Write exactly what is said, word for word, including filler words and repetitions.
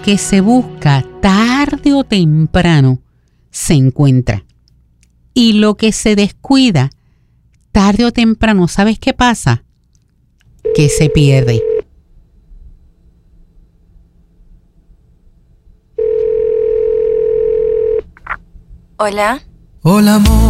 que se busca tarde o temprano se encuentra. Y lo que se descuida tarde o temprano, ¿sabes qué pasa? Que se pierde. Hola. Hola, amor.